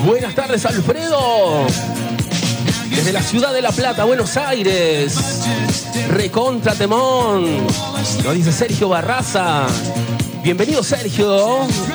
Buenas tardes, Alfredo. Desde la ciudad de La Plata, Buenos Aires. Recontra temón. Nos dice Sergio Barraza. Bienvenido, Sergio.